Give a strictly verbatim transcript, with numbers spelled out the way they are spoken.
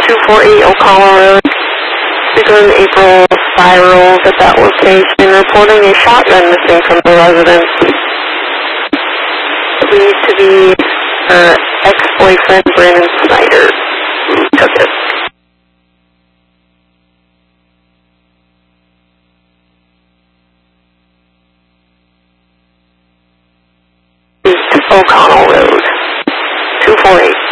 two forty O'Connell Road. Speaker in April Spirals at that location, reporting a shotgun missing from the residence. Believed to be her ex-boyfriend, Brandon Snyder, who took it. East O'Connell Road, two four eight.